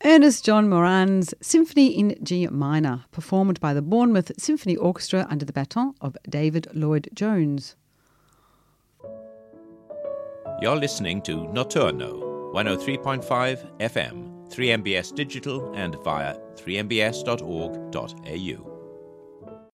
Ernest John Moran's Symphony in G minor, performed by the Bournemouth Symphony Orchestra under the baton of David Lloyd-Jones. You're listening to Notturno, 103.5 FM, 3MBS Digital and via 3mbs.org.au.